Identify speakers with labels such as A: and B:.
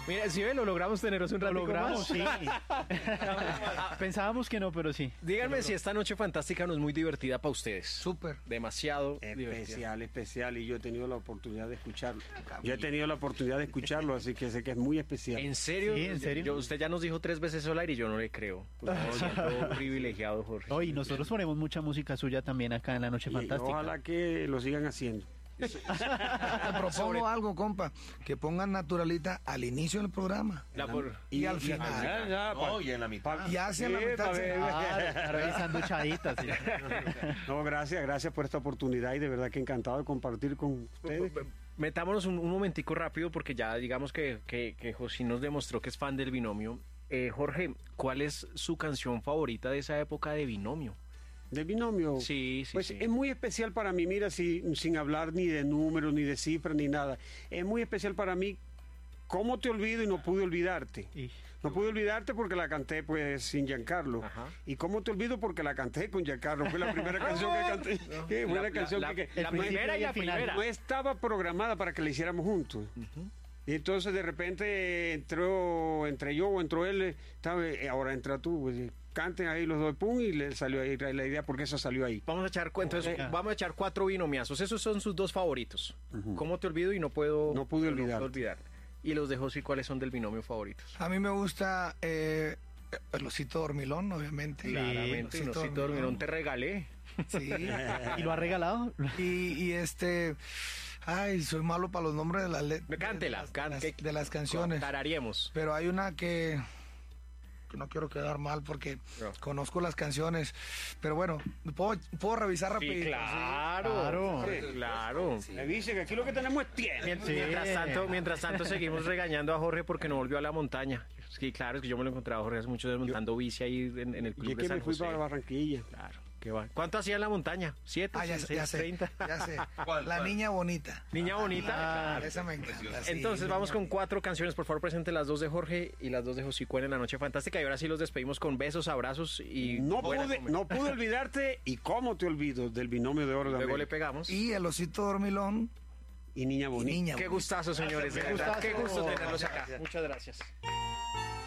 A: Mira, si ven, lo logramos tener un rato.
B: Lo logramos, sí. Pensábamos que no, pero sí.
A: Díganme si esta noche fantástica no es muy divertida para ustedes.
C: Súper.
A: Demasiado divertida.
D: Especial, y yo he tenido la oportunidad de escucharlo. Así que sé que es muy especial.
A: ¿En serio?
B: Sí, ¿en serio?
A: Usted ya nos dijo 3 veces Solar y yo no le creo. Pues me siento privilegiado, Jorge.
B: Hoy nosotros ponemos mucha música suya también acá en La Noche
D: Y
B: Fantástica.
D: ojalá que lo sigan haciendo.
C: Te propongo algo, compa, que pongan Naturalita al inicio del programa y al final.
E: Y en la mitad.
C: Y hacia la mitad.
B: Revisando chaditas. Sí.
D: No, gracias por esta oportunidad y de verdad que encantado de compartir con ustedes.
A: Metámonos un momentico rápido porque ya digamos que José nos demostró que es fan del Binomio. Jorge, ¿cuál es su canción favorita de esa época de Binomio?
D: ¿Del Binomio?
A: Sí.
D: Pues es muy especial para mí, mira, sin hablar ni de números, ni de cifras, ni nada. Es muy especial para mí. ¿Cómo te olvido y no pude olvidarte? No pude olvidarte porque la canté pues sin Giancarlo. Ajá. ¿Y cómo te olvido? Porque la canté con Giancarlo. Fue la primera canción que canté. Qué buena canción.
A: La primera y la primera.
D: No estaba programada para que la hiciéramos juntos. Y entonces de repente entró él, ahora entra tú, pues, canten ahí los dos, pum, y le salió ahí la idea porque eso salió ahí.
A: Vamos a echar 4 binomiazos, esos son sus 2 favoritos. ¿Cómo te olvido y no pude olvidar? Y los de José, ¿cuáles son del binomio favoritos?
C: A mí me gusta el Osito Dormilón, obviamente.
A: Claramente, el Osito Dormilón te regalé.
C: Sí.
B: ¿Y lo ha regalado?
C: Y ay, soy malo para los nombres de las letras.
A: Cántela,
C: de las canciones.
A: Tararíamos.
C: Pero hay una que no quiero quedar mal porque conozco las canciones. Pero bueno, puedo revisar rapidito.
A: Sí, claro.
D: Me dice que aquí lo que tenemos es tiempo.
A: Mientras tanto seguimos regañando a Jorge porque no volvió a la montaña. Sí, claro, es que yo me lo encontraba a Jorge hace muchos años montando bici ahí en el club de San
D: me fui
A: José.
D: para Barranquilla.
A: Claro. ¿Qué va? ¿Cuánto hacía en la montaña? 7, 6, 30.
C: Ya sé. La Niña Bonita.
A: Niña Bonita.
C: Claro. Esa me encanta.
A: Entonces vamos con 4 canciones. Por favor, presente las 2 de Jorge y las 2 de José Cuen en La Noche Fantástica. Y ahora sí los despedimos con besos, abrazos y
D: no pude olvidarte. ¿Y cómo te olvido? Del Binomio de Oro.
A: Luego le pegamos.
C: Y el Osito Dormilón.
D: Y Niña Bonita.
A: Qué gustazo, señores. Qué gusto tenerlos acá. Muchas gracias.